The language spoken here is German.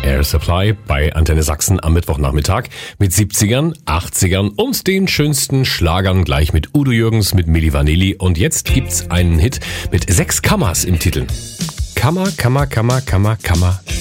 Air Supply bei Antenne Sachsen am Mittwochnachmittag mit 70ern, 80ern und den schönsten Schlagern gleich mit Udo Jürgens, mit Milli Vanilli. Und jetzt gibt's einen Hit mit 6 Kammas im Titel. Kammer, Kammer, Kammer, Kammer, Kammer.